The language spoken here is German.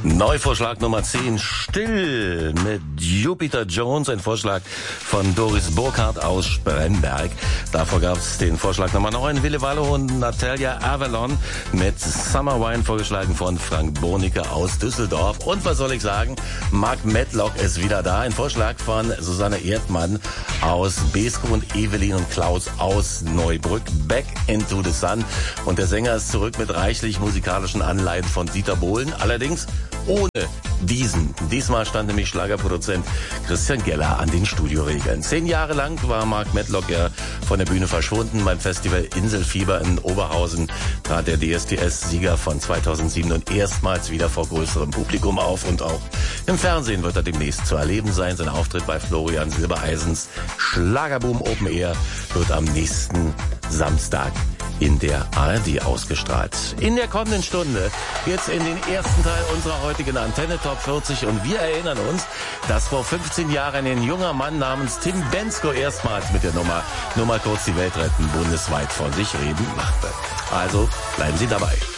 Neuvorschlag Nummer 10, Still mit Jupiter Jones, ein Vorschlag von Doris Burkhardt aus Spremberg. Davor gab es den Vorschlag Nummer 9, Wille Wallo und Natalia Avalon mit Summer Wine, vorgeschlagen von Frank Bornicke aus Düsseldorf. Und was soll ich sagen, Mark Medlock ist wieder da, ein Vorschlag von Susanne Erdmann aus Beeskow und Evelyn und Klaus aus Neubrück, Back into the Sun. Und der Sänger ist zurück mit reichlich musikalischen Anleihen von Dieter Bohlen, allerdings ohne diesen. Diesmal stand nämlich Schlagerproduzent Christian Geller an den Studioregeln. 10 Jahre lang war Mark Medlock ja von der Bühne verschwunden. Beim Festival Inselfieber in Oberhausen trat der DSDS-Sieger von 2007 und erstmals wieder vor größerem Publikum auf. Und auch im Fernsehen wird er demnächst zu erleben sein. Sein Auftritt bei Florian Silbereisens Schlagerboom Open Air wird am nächsten Samstag in der ARD ausgestrahlt. In der kommenden Stunde jetzt in den ersten Teil unserer heutigen Antenne Top 40 und wir erinnern uns, dass vor 15 Jahren ein junger Mann namens Tim Bendzko erstmals mit der Nummer kurz die Welt retten bundesweit von sich reden machte. Also bleiben Sie dabei.